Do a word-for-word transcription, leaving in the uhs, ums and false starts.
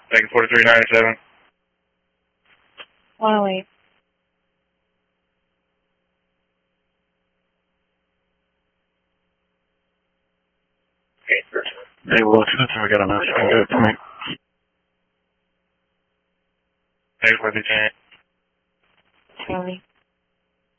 Taking forty-three ninety-seven. one oh eight. Hey, well, since we got enough, you can go to me. Taking forty-three ten. Charlie.